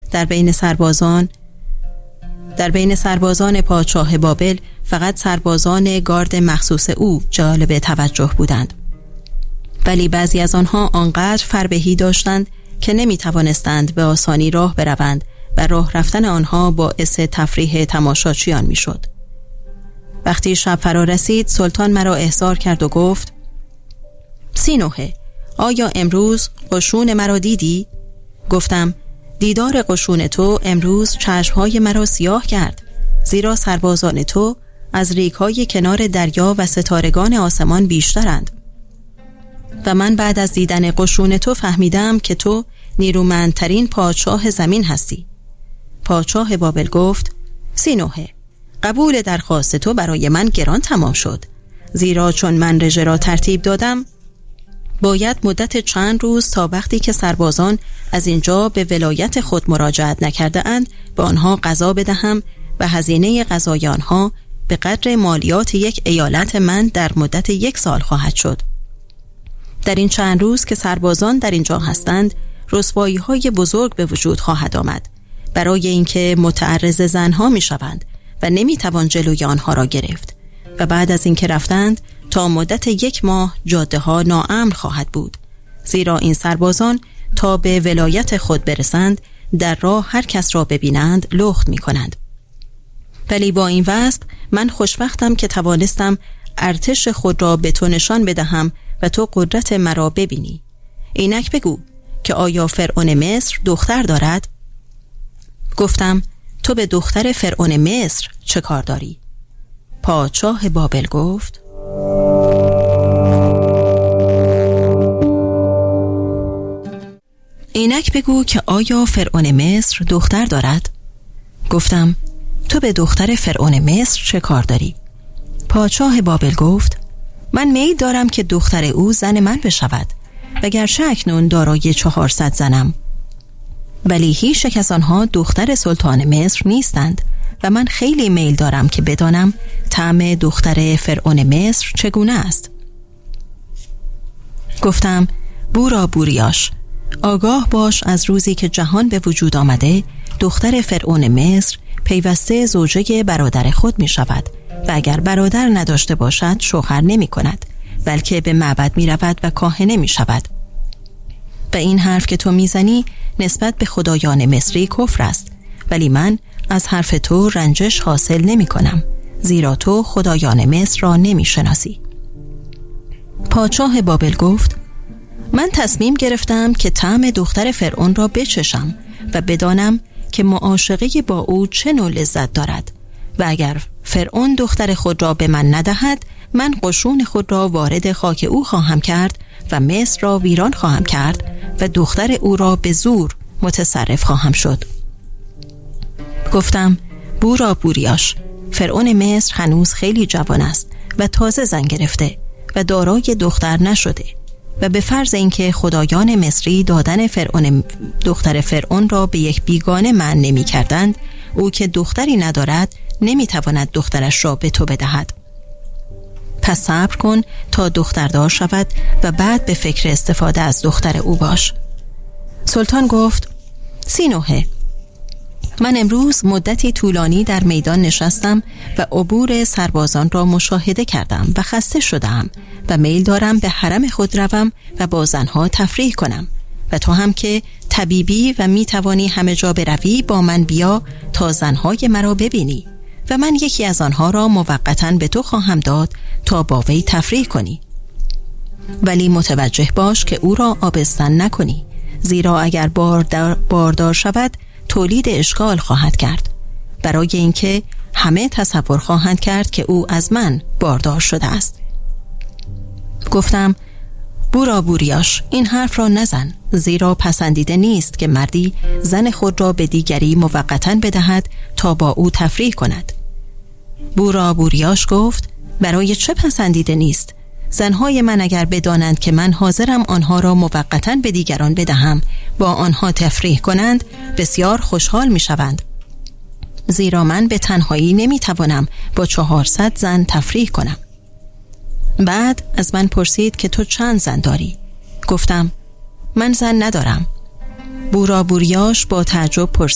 در بین سربازان پادشاه بابل فقط سربازان گارد مخصوص او جالب توجه بودند، ولی بعضی از آنها آنقدر فربهی داشتند که نمی توانستند به آسانی راه بروند و راه رفتن آنها باعث تفریح تماشاچیان می شد. وقتی شب فرا رسید سلطان مرا احضار کرد و گفت: سینوهه، آیا امروز قشون مرا دیدی؟ گفتم: دیدار قشون تو امروز چشمهای مرا سیاه کرد، زیرا سربازان تو از ریگ‌های کنار دریا و ستارگان آسمان بیشترند. و من بعد از دیدن قشون تو فهمیدم که تو نیرومندترین پادشاه زمین هستی. پادشاه بابل گفت: سینوهه، قبول درخواست تو برای من گران تمام شد، زیرا چون من رژه را ترتیب دادم باید مدت چند روز تا وقتی که سربازان از اینجا به ولایت خود مراجعت نکرده اند به آنها غذا بدهم و هزینه غذای آنها به قدر مالیات یک ایالت من در مدت 1 سال خواهد شد. در این چند روز که سربازان در اینجا هستند رسوایی‌های بزرگ به وجود خواهد آمد، برای اینکه متعرض زنها می شوند و نمی توان جلوی آنها را گرفت و بعد از اینکه رفتند تا مدت 1 ماه جاده ها ناامن خواهد بود، زیرا این سربازان تا به ولایت خود برسند در راه هر کس را ببینند لخت می کنند. ولی با این وضع من خوشبختم که توانستم ارتش خود را به تو نشان بدهم و تو قدرت مرا ببینی. اینک بگو که آیا فرعون مصر دختر دارد؟ گفتم: تو به دختر فرعون مصر چه کار داری؟ پادشاه بابل گفت: اینک بگو که آیا فرعون مصر دختر دارد؟ گفتم: تو به دختر فرعون مصر چه کار داری؟ پادشاه بابل گفت: من میل دارم که دختر او زن من بشود و گرچه اکنون دارای 400 زنم، ولی هیچ یک از آنها دختر سلطان مصر نیستند و من خیلی میل دارم که بدانم طعم دختر فرعون مصر چگونه است. گفتم: بورا بوریاش، آگاه باش از روزی که جهان به وجود آمده دختر فرعون مصر پیوسته زوجه برادر خود می شود و اگر برادر نداشته باشد شوهر نمی کند، بلکه به معبد می رود و کاهنه می شود. و این حرف که تو می زنی نسبت به خدایان مصری کفر است، ولی من از حرف تو رنجش حاصل نمی کنم، زیرا تو خدایان مصر را نمی شناسی. پادشاه بابل گفت: من تصمیم گرفتم که طعم دختر فرعون را بچشم و بدانم که معاشقه با او چه نوع لذت دارد و اگر فرعون دختر خود را به من ندهد من قشون خود را وارد خاک او خواهم کرد و مصر را ویران خواهم کرد و دختر او را به زور متصرف خواهم شد. گفتم: بورا بوریاش، فرعون مصر هنوز خیلی جوان است و تازه زن گرفته و دارای دختر نشده و به فرض اینکه خدایان مصری دادن دختر فرعون را به یک بیگانه منع نمی کردند، او که دختری ندارد نمی تواند دخترش را به تو بدهد. پس صبر کن تا دختردار شود و بعد به فکر استفاده از دختر او باش. سلطان گفت: سینوهه، من امروز مدتی طولانی در میدان نشستم و عبور سربازان را مشاهده کردم و خسته شدم و میل دارم به حرم خود روم و با زنها تفریح کنم و تو هم که طبیبی و می توانی همه جا بروی با من بیا تا زنهای مرا ببینی و من یکی از آنها را موقتاً به تو خواهم داد تا با وی تفریح کنی، ولی متوجه باش که او را آبستن نکنی، زیرا اگر باردار شود تولید اشکال خواهد کرد، برای اینکه همه تصور خواهند کرد که او از من باردار شده است. گفتم: بورا بوریاش، این حرف را نزن، زیرا پسندیده نیست که مردی زن خود را به دیگری موقتاً بدهد تا با او تفریح کند. بورا بوریاش گفت: برای چه پسندیده نیست؟ زنهای من اگر بدانند که من حاضرم آنها را موقتاً به دیگران بدهم با آنها تفریح کنند بسیار خوشحال می شوند، زیرا من به تنهایی نمی توانم با 400 زن تفریح کنم. بعد از من پرسید که تو چند زن داری؟ گفتم: من زن ندارم. بورا بوریاش با تعجب پرسید: